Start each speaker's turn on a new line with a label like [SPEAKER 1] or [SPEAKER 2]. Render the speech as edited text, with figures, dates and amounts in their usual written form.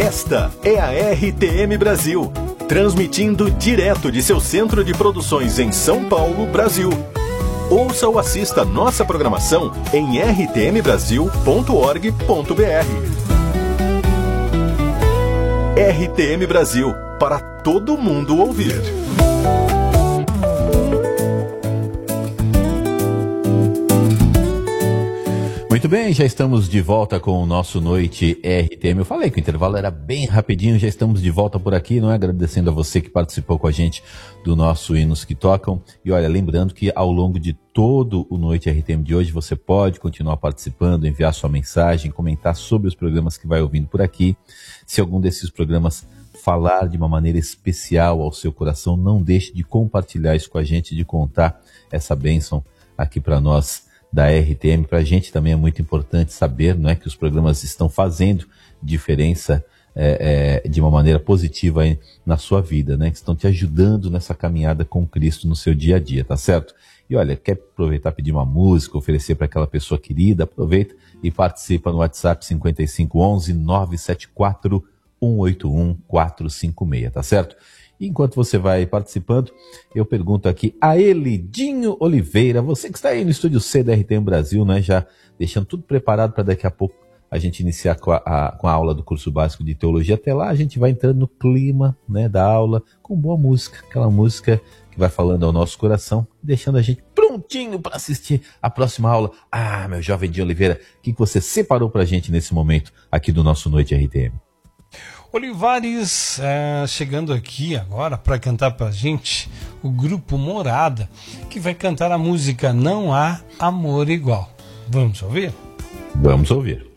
[SPEAKER 1] Esta é a RTM Brasil, transmitindo direto de seu centro de produções em São Paulo, Brasil. Ouça ou assista nossa programação em rtmbrasil.org.br. RTM Brasil, para todo mundo ouvir.
[SPEAKER 2] Muito bem, já estamos de volta com o nosso Noite RTM. Eu falei que o intervalo era bem rapidinho, já estamos de volta por aqui, não é? Agradecendo a você que participou com a gente do nosso Hinos que Tocam. E olha, lembrando que ao longo de todo o Noite RTM de hoje, você pode continuar participando, enviar sua mensagem, comentar sobre os programas que vai ouvindo por aqui. Se algum desses programas falar de uma maneira especial ao seu coração, não deixe de compartilhar isso com a gente, de contar essa bênção aqui para nós da RTM. Para a gente também é muito importante saber, não é, que os programas estão fazendo diferença de uma maneira positiva aí na sua vida, né, que estão te ajudando nessa caminhada com Cristo no seu dia a dia, tá certo? E olha, quer aproveitar, pedir uma música, oferecer para aquela pessoa querida, aproveita e participa no WhatsApp 5511 974 181 456, tá certo? E enquanto você vai participando, eu pergunto aqui a Elidinho Oliveira, você que está aí no Estúdio C da RTM Brasil, né, já deixando tudo preparado para daqui a pouco a gente iniciar com a aula do curso básico de teologia. Até lá a gente vai entrando no clima, né, da aula, com boa música, aquela música que vai falando ao nosso coração, deixando a gente prontinho para assistir a próxima aula. Ah, meu jovem de Oliveira, o que você separou para a gente nesse momento aqui do nosso Noite RTM?
[SPEAKER 3] Olivares chegando aqui agora para cantar pra gente o grupo Morada, que vai cantar a música Não Há Amor Igual. Vamos ouvir?
[SPEAKER 2] Vamos ouvir.